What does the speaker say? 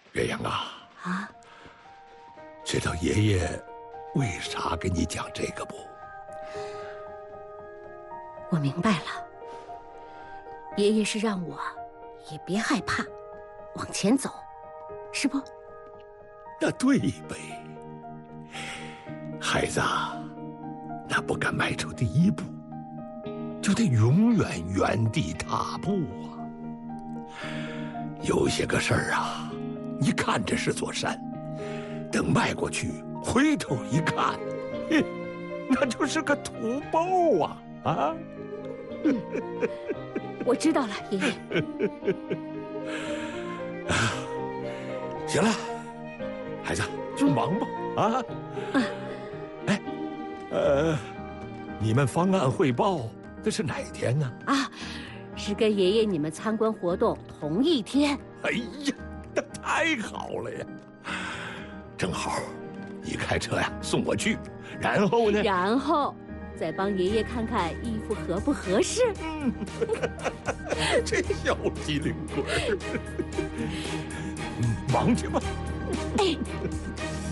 月阳啊， 啊， 知道爷爷为啥跟你讲这个不？ 我明白了，爷爷是让我也别害怕，往前走，是不？ 那对呗，孩子，那不敢迈出第一步，就得永远原地踏步啊。有些个事儿啊，你看着是座山，等迈过去，回头一看，嘿，那就是个土包啊！啊！ 我知道了，爷爷。 行了，孩子，去忙吧！啊！哎，你们方案汇报这是哪天呢？ 啊，是跟爷爷你们参观活动同一天。 哎呀，那太好了呀！正好，你开车呀送我去，然后呢？ 然后再帮爷爷看看衣服合不合适。 这小机灵鬼儿，忙去吧。 哎。